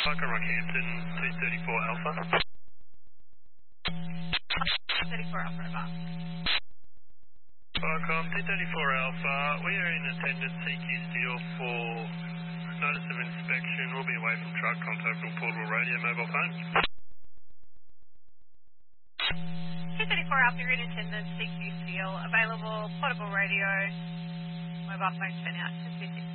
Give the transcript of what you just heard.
Parker Rockhampton, 234 Alpha. 34 Alpha, over. Parcom, 234 Alpha. We are in attendance CQ Steel for notice of inspection. We'll be away from truck, contactable portable radio, mobile phone. 234 Alpha, you're in attendance, CQ Steel, available, portable radio, mobile phone turn out, 234.